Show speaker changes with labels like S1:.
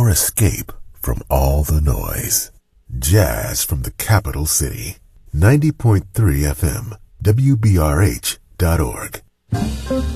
S1: your escape from all the noise. Jazz from the capital city. 90.3 FM, WBRH.org.